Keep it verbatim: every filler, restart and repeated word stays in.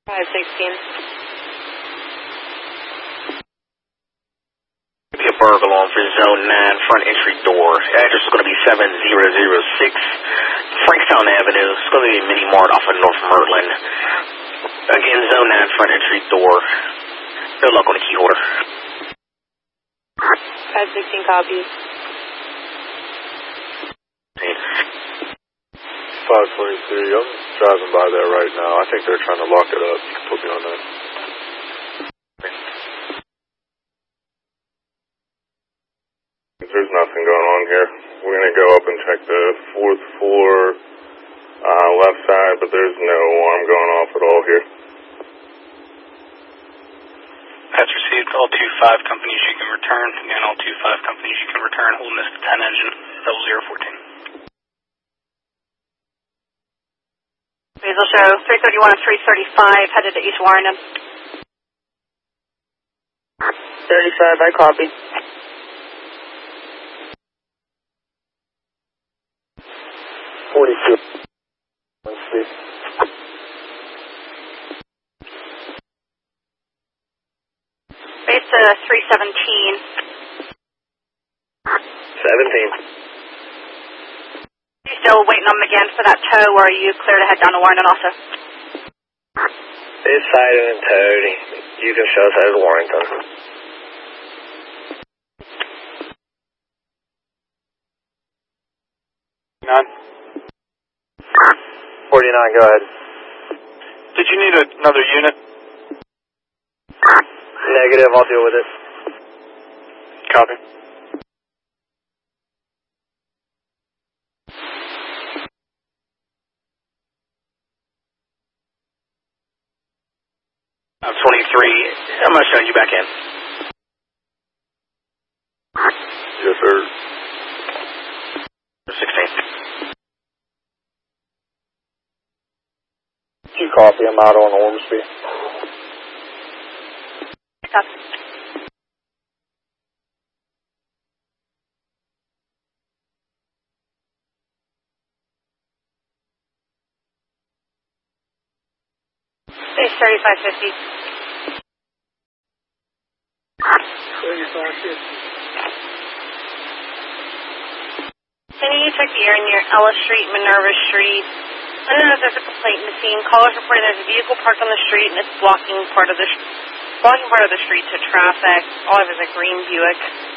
five sixteen. Be a burglar on for zone nine, front entry door. Address is going to be seven zero zero six Frankstown Avenue. It's going to be a mini mart off of North Merlin. Again, zone nine, front entry door. Good luck on the key holder. five sixteen copies. five twenty-three, I'm driving by there right now. I think they're trying to lock it up. You can put me on that. There's nothing going on here. We're going to go up and check the fourth floor uh, left side, but there's no alarm going off at all here. That's received. All two five companies you can return. Again, all two five companies you can return. Holding this ten engine, double zero fourteen. Basil show three thirty-one and three thirty-five headed to East Warrenham. thirty-five, I copy. forty-two. Let's see. Base to three seventeen. seventeen. You still waiting on them again for that tow, or are you clear to head down to Warrenton also? It's sighted and towed. You can show us out of Warrington. None. forty-nine, go ahead. Did you need a, another unit? Negative, I'll deal with it. Copy. I'm twenty-three. I'm going to show you back in. Yes, sir. sixteen. You copy, I'm out on Ormsby. Copy. Base thirty-five fifty. thirty-five fifty. Can you check the air near Ellis Street, Minerva Street? I know there's a complaint in the scene. Callers reporting there's a vehicle parked on the street and it's blocking part of the sh- blocking part of the street to traffic. All of it is a green Buick.